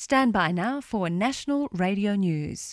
Stand by now for National Radio News.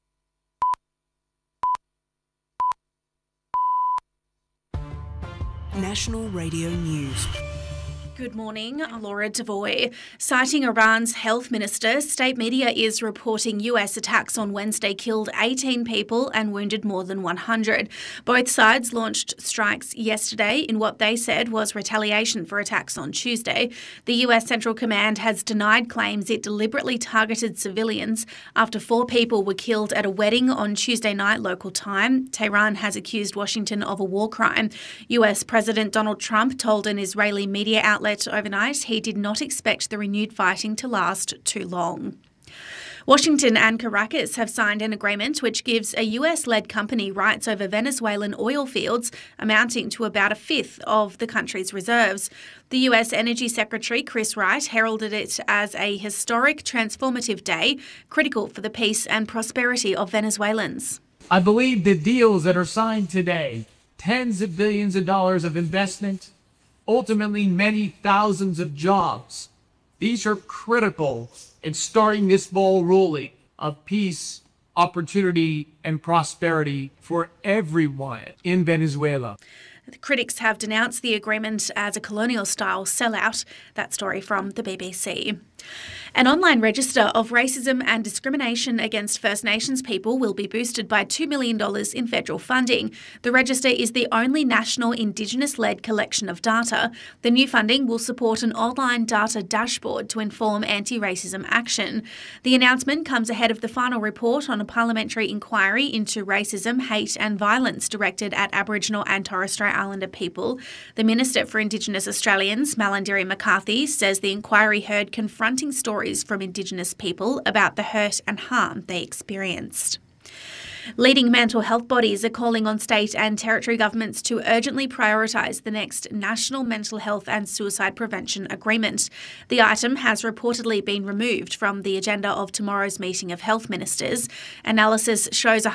National Radio News. Good morning, I'm Laura Devoy. Citing Iran's health minister, state media is reporting US attacks on Wednesday killed 18 people and wounded more than 100. Both sides launched strikes yesterday in what they said was retaliation for attacks on Tuesday. The US Central Command has denied claims it deliberately targeted civilians after 4 people were killed at a wedding on Tuesday night local time. Tehran has accused Washington of a war crime. US President Donald Trump told an Israeli media outlet overnight he did not expect the renewed fighting to last too long. Washington and Caracas have signed an agreement which gives a US-led company rights over Venezuelan oil fields amounting to about a fifth of the country's reserves. The US Energy Secretary Chris Wright heralded it as a historic, transformative day, critical for the peace and prosperity of Venezuelans. I believe the deals that are signed today, tens of billions of dollars of investment, ultimately many thousands of jobs. These are critical in starting this ball rolling of peace, opportunity, and prosperity for everyone in Venezuela. The critics have denounced the agreement as a colonial-style sellout. That story from the BBC. An online register of racism and discrimination against First Nations people will be boosted by $2 million in federal funding. The register is the only national Indigenous-led collection of data. The new funding will support an online data dashboard to inform anti-racism action. The announcement comes ahead of the final report on a parliamentary inquiry into racism, hate and violence directed at Aboriginal and Torres Strait Islander people. The Minister for Indigenous Australians, Malarndirri McCarthy, says the inquiry heard confronting stories from Indigenous people about the hurt and harm they experienced. Leading mental health bodies are calling on state and territory governments to urgently prioritise the next National Mental Health and Suicide Prevention Agreement. The item has reportedly been removed from the agenda of tomorrow's meeting of health ministers. Analysis shows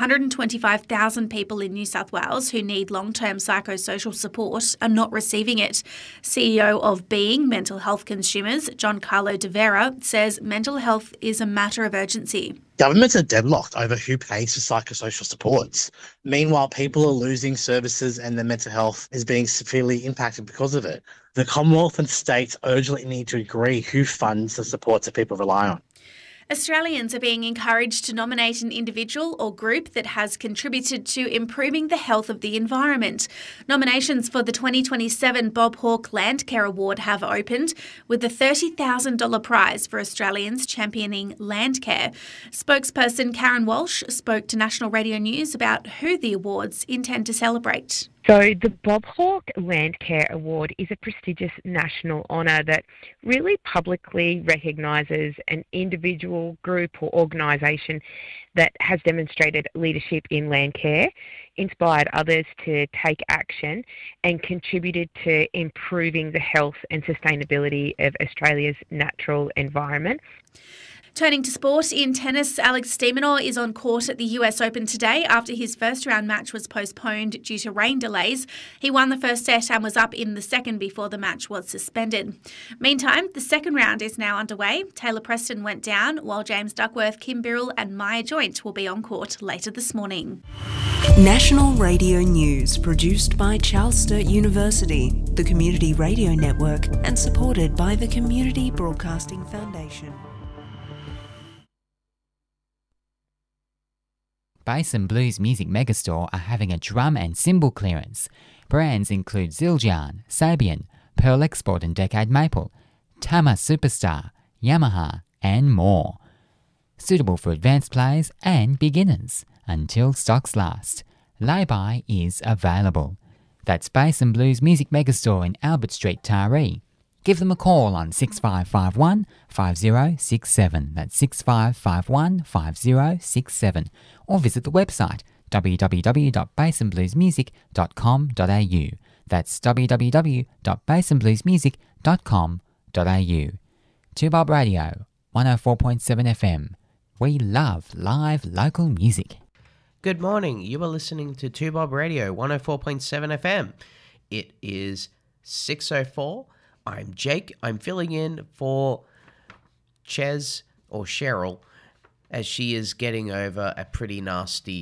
125,000 people in New South Wales who need long-term psychosocial support are not receiving it. CEO of Being Mental Health Consumers, John Carlo de Vera, says mental health is a matter of urgency. Governments are deadlocked over who pays for psychosocial supports. Meanwhile, people are losing services and their mental health is being severely impacted because of it. The Commonwealth and states urgently need to agree who funds the supports that people rely on. Australians are being encouraged to nominate an individual or group that has contributed to improving the health of the environment. Nominations for the 2027 Bob Hawke Landcare Award have opened, with the $30,000 prize for Australians championing landcare. Spokesperson Karen Walsh spoke to National Radio News about who the awards intend to celebrate. So the Bob Hawke Landcare Award is a prestigious national honour that really publicly recognises an individual, group or organisation that has demonstrated leadership in landcare, inspired others to take action and contributed to improving the health and sustainability of Australia's natural environment. Turning to sport, in tennis, Alex de Minaur is on court at the US Open today after his first-round match was postponed due to rain delays. He won the first set and was up in the second before the match was suspended. Meantime, the second round is now underway. Taylor Preston went down, while James Duckworth, Kim Birrell and Maya Joint will be on court later this morning. National Radio News, produced by Charles Sturt University, the Community Radio Network, and supported by the Community Broadcasting Foundation. Bass and Blues Music Megastore are having a drum and cymbal clearance. Brands include Zildjian, Sabian, Pearl Export and Decade Maple, Tama Superstar, Yamaha, and more. Suitable for advanced players and beginners until stocks last. Lay-by is available. That's Bass and Blues Music Megastore in Albert Street, Taree. Give them a call on 6551 5067. That's 6551 5067. Or visit the website www.bassandbluesmusic.com.au. That's www.bassandbluesmusic.com.au. 2Bob Radio, 104.7 FM. We love live local music. Good morning. You are listening to 2Bob Radio, 104.7 FM. It is 6:04. I'm Jake. I'm filling in for Ches or Cheryl, as she is getting over a pretty nasty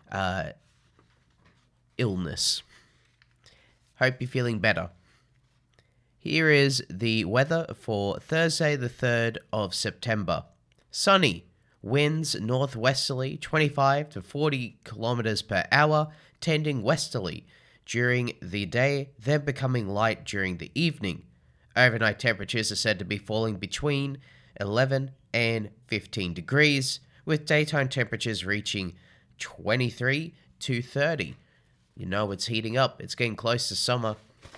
illness. Hope you're feeling better. Here is the weather for Thursday, the 3rd of September. Sunny. Winds northwesterly 25 to 40 kilometers per hour, tending westerly during the day, then becoming light during the evening. Overnight temperatures are said to be falling between 11 and 15 degrees, with daytime temperatures reaching 23 to 30. You know it's heating up. It's getting close to summer.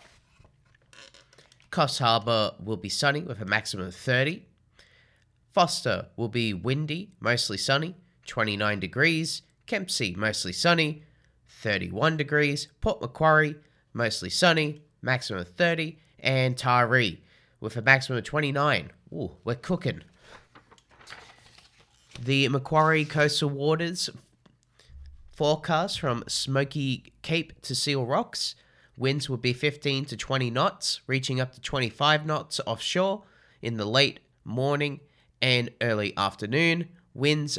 Coffs Harbour will be sunny with a maximum of 30. Foster will be windy, mostly sunny, 29 degrees. Kempsey, mostly sunny, 31 degrees. Port Macquarie, mostly sunny, maximum of 30. And Taree, with a maximum of 29. Ooh, we're cooking. The Macquarie Coastal Waters forecast from Smoky Cape to Seal Rocks. Winds will be 15 to 20 knots, reaching up to 25 knots offshore in the late morning and early afternoon. Winds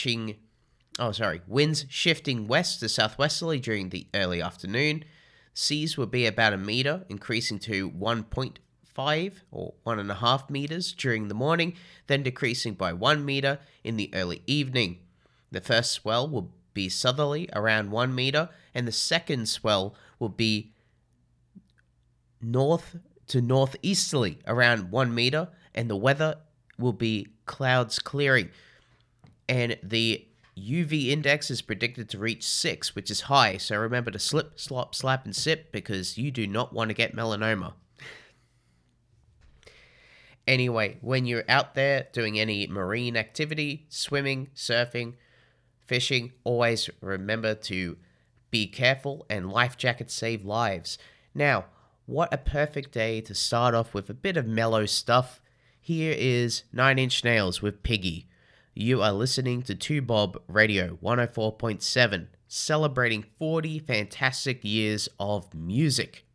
shifting west to southwesterly during the early afternoon. Seas will be about 1 meter, increasing to 1.5 or 1.5 meters during the morning, then decreasing by 1 meter in the early evening. The first swell will be southerly around 1 meter, and the second swell will be north to northeasterly around 1 meter, and the weather will be clouds clearing. And the UV index is predicted to reach 6, which is high, so remember to slip, slop, slap, and sip, because you do not want to get melanoma. Anyway, when you're out there doing any marine activity, swimming, surfing, fishing, always remember to be careful, and life jackets save lives. Now, what a perfect day to start off with a bit of mellow stuff. Here is 9 Inch Nails with Piggy. You are listening to 2Bob Radio 104.7, celebrating 40 fantastic years of music.